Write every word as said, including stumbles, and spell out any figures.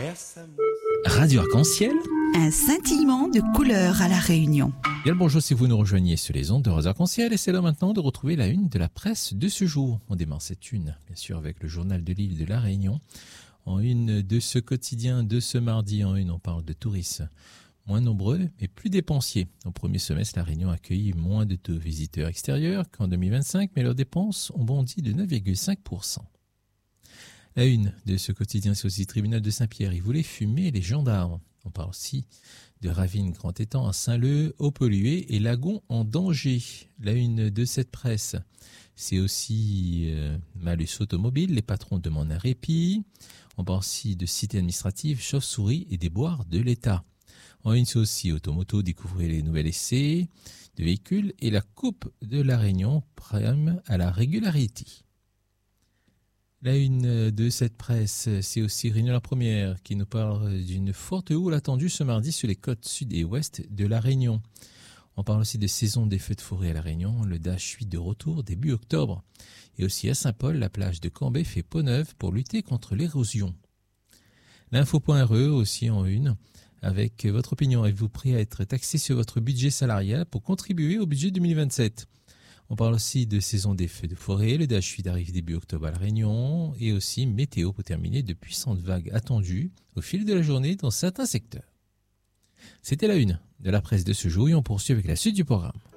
Radio Arc-en-Ciel, un scintillement de couleurs à La Réunion. Bien le bonjour si vous nous rejoignez sur les ondes de Radio Arc-en-Ciel, et c'est là maintenant de retrouver la une de la presse de ce jour. On démarre cette une, bien sûr, avec le journal de l'île de La Réunion. En une de ce quotidien de ce mardi, en une, on parle de touristes moins nombreux mais plus dépensiers. Au premier semestre, La Réunion a accueilli moins de visiteurs extérieurs qu'en deux mille vingt-cinq, mais leurs dépenses ont bondi de neuf virgule cinq pour cent. La une de ce quotidien, c'est aussi le tribunal de Saint-Pierre. Il voulait fumer les gendarmes. On parle aussi de ravines grand étang à Saint-Leu, eau polluée et lagon en danger. La une de cette presse, c'est aussi euh, malus automobile. Les patrons demandent un répit. On parle aussi de cité administrative, chauve-souris et déboires de l'État. En une, c'est aussi Automoto, découvrir les nouvelles essais de véhicules et la Coupe de La Réunion prime à la régularité. La une de cette presse, c'est aussi Réunion la Première qui nous parle d'une forte houle attendue ce mardi sur les côtes sud et ouest de La Réunion. On parle aussi de saison des feux de forêt à La Réunion. Le Dash huit de retour début octobre. Et aussi à Saint-Paul, la plage de Cambay fait peau neuve pour lutter contre l'érosion. L'info.re aussi en une. Avec votre opinion, êtes-vous prêt à être taxé sur votre budget salarial pour contribuer au budget deux mille vingt-sept ? On parle aussi de saison des feux de forêt, le Dash huit arrive début octobre à La Réunion, et aussi météo pour terminer de puissantes vagues attendues au fil de la journée dans certains secteurs. C'était la une de la presse de ce jour et on poursuit avec la suite du programme.